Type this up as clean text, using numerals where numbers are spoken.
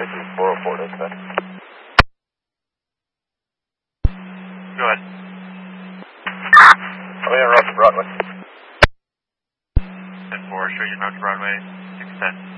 This is 404, dispatch. Go ahead. I'm in Rocky Broadway. 10-4, show you Rocky Broadway, 610.